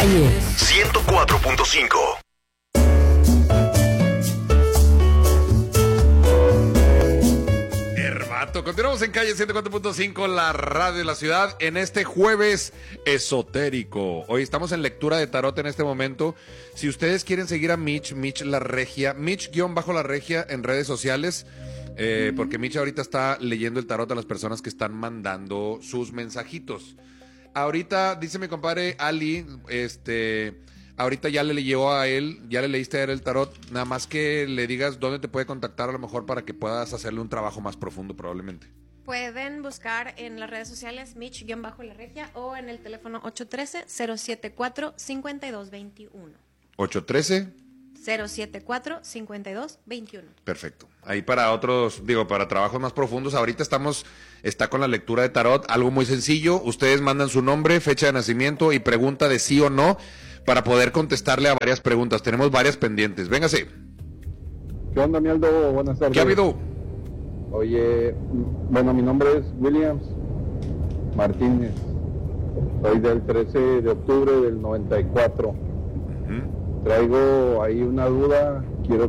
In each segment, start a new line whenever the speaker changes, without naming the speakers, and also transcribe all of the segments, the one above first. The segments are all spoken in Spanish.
calle.
104.5.
Continuamos en calle 104.5, la radio de la ciudad, en este jueves esotérico. Hoy estamos en lectura de tarot en este momento. Si ustedes quieren seguir a Mitch la Regia, Mitch-la Regia en redes sociales, porque Mitch ahorita está leyendo el tarot a las personas que están mandando sus mensajitos. Ahorita, dice mi compadre Ali, ahorita ya le leyó a él, ya le leíste a él el tarot, nada más que le digas dónde te puede contactar a lo mejor para que puedas hacerle un trabajo más profundo probablemente.
Pueden buscar en las redes sociales Mitch-la Regia o en el teléfono 813-074-5221.
813-074-5221.
074-5221.
Perfecto. Ahí para otros, para trabajos más profundos, ahorita está con la lectura de tarot, algo muy sencillo, ustedes mandan su nombre, fecha de nacimiento y pregunta de sí o no, para poder contestarle a varias preguntas. Tenemos varias pendientes. Véngase.
¿Qué onda, mi Aldo? Buenas tardes.
¿Qué ha habido?
Oye, mi nombre es Williams Martínez. Soy del 13 de octubre del 94. Uh-huh. Traigo ahí una duda. Quiero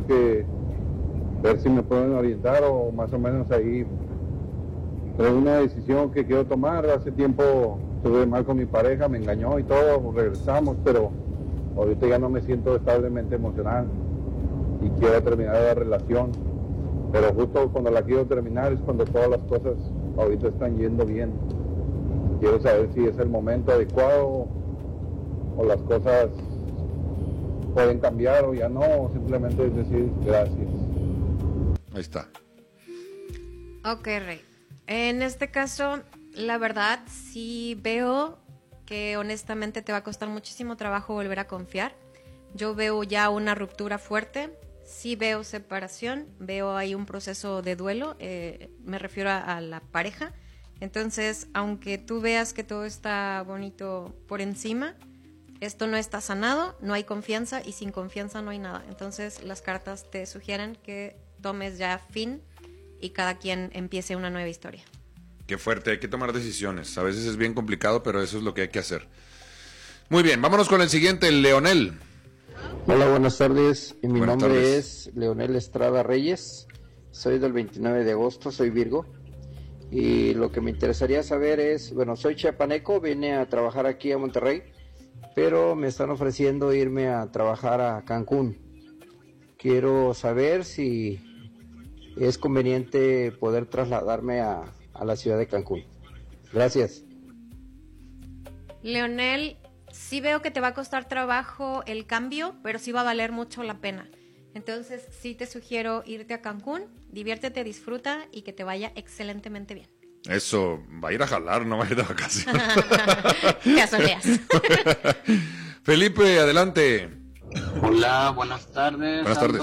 ver si me pueden orientar o más o menos ahí. Traigo una decisión que quiero tomar. Hace tiempo estuve mal con mi pareja, me engañó y todo, regresamos, pero ahorita ya no me siento establemente emocional y quiero terminar la relación, pero justo cuando la quiero terminar es cuando todas las cosas ahorita están yendo bien. Quiero saber si es el momento adecuado o las cosas pueden cambiar o ya no, o simplemente es decir gracias.
Ahí está.
Ok, Rey. En este caso, la verdad, sí veo que honestamente te va a costar muchísimo trabajo volver a confiar. Yo veo ya una ruptura fuerte, sí veo separación, veo ahí un proceso de duelo, me refiero a la pareja. Entonces, aunque tú veas que todo está bonito por encima, esto no está sanado, no hay confianza y sin confianza no hay nada. Entonces, las cartas te sugieren que tomes ya fin y cada quien empiece una nueva historia.
Qué fuerte, hay que tomar decisiones. A veces es bien complicado, pero eso es lo que hay que hacer. Muy bien, vámonos con el siguiente, Leonel.
Hola, buenas tardes. Mi
buenas
nombre
tardes.
es Leonel Estrada Reyes. Soy del 29 de agosto, soy Virgo. Y lo que me interesaría saber es, soy chiapaneco, vine a trabajar aquí a Monterrey, pero me están ofreciendo irme a trabajar a Cancún. Quiero saber si es conveniente poder trasladarme a la ciudad de Cancún. Gracias.
Leonel, sí veo que te va a costar trabajo el cambio, pero sí va a valer mucho la pena. Entonces, sí te sugiero irte a Cancún, diviértete, disfruta y que te vaya excelentemente bien.
Eso, va a ir a jalar, no va a ir de vacaciones.
Te asoleas.
Felipe, adelante.
Hola, buenas tardes.
Buenas tardes.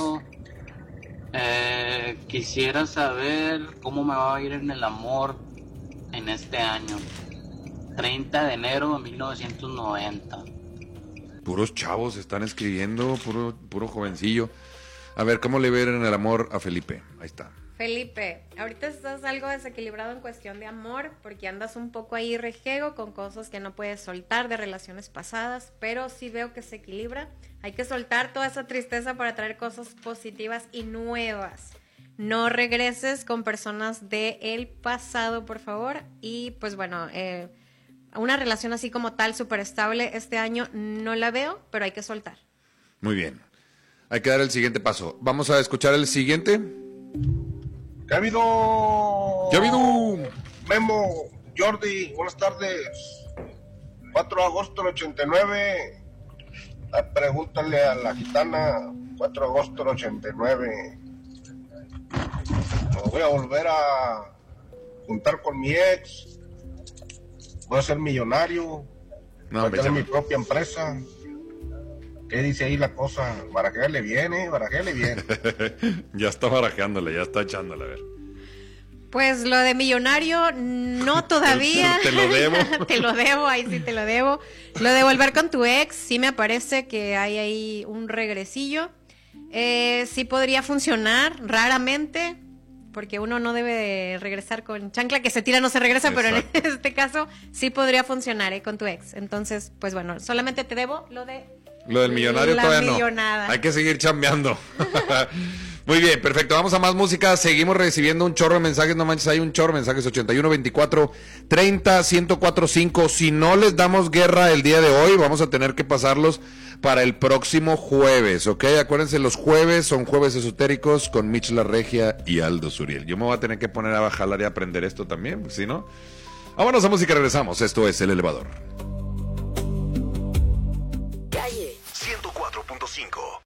Quisiera saber cómo me va a ir en el amor en este año. 30 de enero de 1990.
Puros chavos están escribiendo, puro jovencillo. A ver, ¿cómo le va a ir en el amor a Felipe? Ahí está.
Felipe, ahorita estás algo desequilibrado en cuestión de amor porque andas un poco ahí rejego con cosas que no puedes soltar de relaciones pasadas, pero sí veo que se equilibra. Hay que soltar toda esa tristeza para traer cosas positivas y nuevas. No regreses con personas del pasado, por favor. Y pues una relación así como tal, súper estable, este año no la veo, pero hay que soltar.
Muy bien. Hay que dar el siguiente paso. Vamos a escuchar el siguiente.
¿Qué ha habido?
¿Qué ha habido?
Memo, Jordi, buenas tardes. 4 de agosto del 89. Pregúntale a la gitana. 4 de agosto del 89. Me voy a volver a juntar con mi ex. Voy a ser millonario. Voy a tener mi propia empresa. ¿Qué dice ahí la cosa? Barajéale bien, barajéale bien.
Ya está barajeándole, ya está echándole, a ver.
Pues lo de millonario, no todavía.
Te lo debo.
Te lo debo, ahí sí te lo debo. Lo de volver con tu ex, sí me parece que hay ahí un regresillo. Sí podría funcionar, raramente. porque uno no debe de regresar con chancla que se tira, no se regresa,
Exacto.
pero en este caso sí podría funcionar con tu ex. Entonces, pues bueno, solamente te debo lo
del millonario
la
todavía
millonada.
no. Hay que seguir chambeando. Muy bien, perfecto. Vamos a más música. Seguimos recibiendo un chorro de mensajes. No manches, hay un chorro de mensajes. 81 24 30 1045. Si no les damos guerra el día de hoy, vamos a tener que pasarlos para el próximo jueves, ¿ok? Acuérdense, los jueves son jueves esotéricos con Mitch La Regia y Aldo Suriel. Yo me voy a tener que poner a jalar y aprender esto también, si no. Vámonos a música, regresamos. Esto es El Elevador.
Calle 104.5.